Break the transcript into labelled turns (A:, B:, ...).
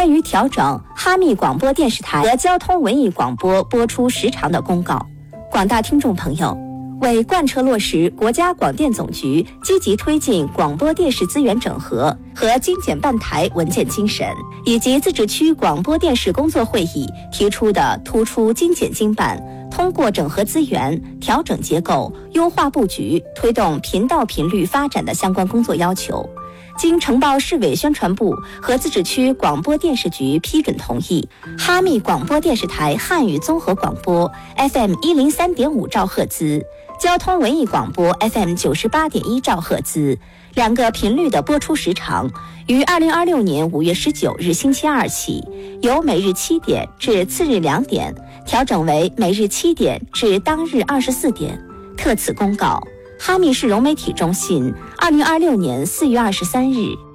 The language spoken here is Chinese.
A: 关于调整哈密广播电视台和交通文艺广播播出时长的公告。广大听众朋友，为贯彻落实国家广电总局积极推进广播电视资源整合和精简办台文件精神，以及自治区广播电视工作会议提出的突出精简精办、通过整合资源、调整结构、优化布局、推动频道频率发展的相关工作要求，经呈报市委宣传部和自治区广播电视局批准同意，哈密广播电视台汉语综合广播 FM 103.5兆赫兹、交通文艺广播 FM 98.1兆赫兹两个频率的播出时长，于2026年5月19日星期二起，由每日7点至次日2点，调整为每日7点至当日24点。特此公告，哈密市融媒体中心，2026年4月23日。